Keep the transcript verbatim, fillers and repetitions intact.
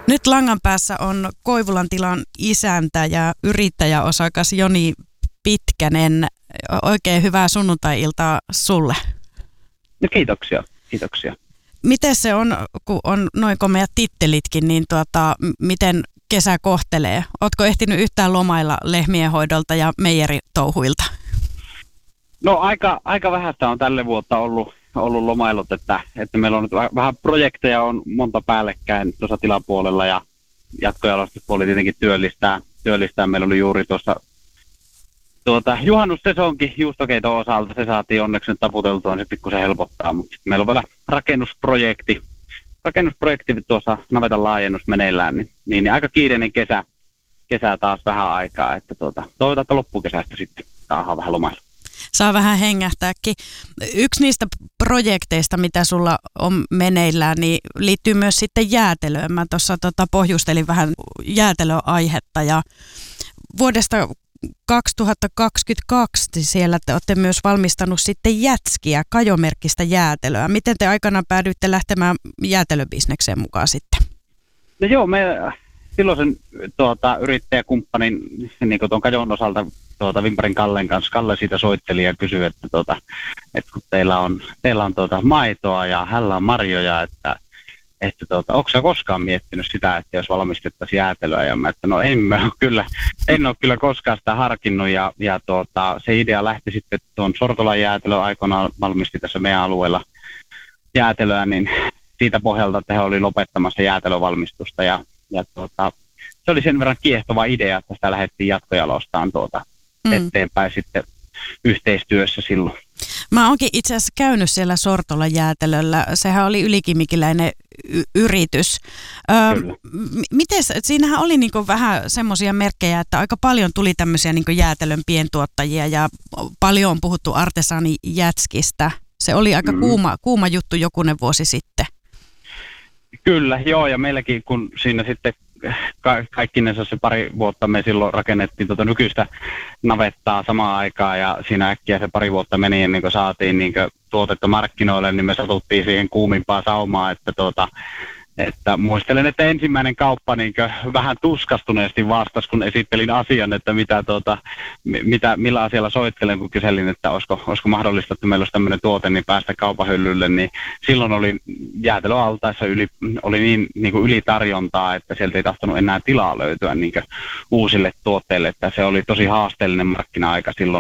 Nyt langan päässä on Koivulan tilan isäntä ja yrittäjäosakas Joni Pitkänen. Oikein hyvää sunnuntai-iltaa sulle. No kiitoksia, kiitoksia. Miten se on, kun on noin komeat tittelitkin, niin tuota, miten kesä kohtelee? Ootko ehtinyt yhtään lomailla lehmien hoidolta ja meijeritouhuilta? No aika, aika vähäistä on tälle vuotta ollut, ollut lomailut, että, että meillä on nyt vähän projekteja, on monta päällekkäin tuossa tilapuolella ja jatkojalostuspuoli tietenkin työllistää. työllistää. Meillä oli juuri tuossa tuota, juhannussesonkin juustokeiton osalta, se saatiin onneksi nyt taputeltua, niin se pikkusen helpottaa, mutta meillä on vielä rakennusprojekti, rakennusprojekti tuossa navetan laajennus meneillään, niin, niin, niin aika kiireinen kesä, kesä taas vähän aikaa, että tuota, toivotaan, että loppukesästä sitten saadaan vähän lomailla. Saa vähän hengähtääkin. Yksi niistä projekteista, mitä sulla on meneillään, niin liittyy myös sitten jäätelöön. Mä tuossa tota, pohjustelin vähän jäätelöaihetta ja vuodesta kaksituhattakaksikymmentäkaksi siellä te olette myös valmistanut sitten jätskiä, kajomerkkistä jäätelöä. Miten te aikana päädyitte lähtemään jäätelöbisnekseen mukaan sitten? No joo, me silloisen tuota, yrittäjäkumppanin niin tuon kajon osalta tuota, Vimparin Kallen kanssa, Kalle siitä soitteli ja kysyi, että, tuota, että kun teillä on, teillä on tuota, maitoa ja hänellä on marjoja, että että tuota, onko sä koskaan miettinyt sitä, että jos valmistettaisiin jäätelöä, ja mä, että no en mä ole kyllä, en ole kyllä koskaan sitä harkinnut, ja, ja tuota, se idea lähti sitten tuon Sortolan jäätelö aikoinaan valmisti tässä meidän alueella jäätelöä, niin siitä pohjalta, että he oli lopettamassa jäätelövalmistusta, ja, ja tuota, se oli sen verran kiehtova idea, että sitä lähdettiin jatkojalostamaan tuota mm. eteenpäin sitten yhteistyössä silloin. Mä oonkin itse asiassa käynyt siellä Sortolan jäätelöllä. Sehän oli ylikimikiläinen y- yritys. Öö, m- miten, siinähän oli niinku vähän semmoisia merkkejä, että aika paljon tuli tämmöisiä niinku jäätelön pientuottajia ja paljon on puhuttu artesaanijätskistä. Se oli aika mm. kuuma, kuuma juttu jokunen vuosi sitten. Kyllä, joo, ja meilläkin kun siinä sitten ka- kaikkinensa se pari vuotta me silloin rakennettiin tuota nykyistä navettaa samaan aikaan ja siinä äkkiä se pari vuotta meni ennen kuin saatiin niin kuin tuotetta markkinoille, niin me satuttiin siihen kuumimpaan saumaan, että tuota, että muistelen, että ensimmäinen kauppa niin vähän tuskastuneesti vastasi, kun esittelin asian, että mitä, tuota, mitä, millä asialla soittelen, kun kyselin, että olisiko, olisiko mahdollista, että meillä olisi tämmöinen tuote, niin päästä kaupahyllylle, niin silloin oli jäätelöaltaissa yli, oli niin, niin kuin ylitarjontaa, että sieltä ei tahtonut enää tilaa löytyä niin kuin uusille tuotteille, että se oli tosi haasteellinen markkina-aika silloin.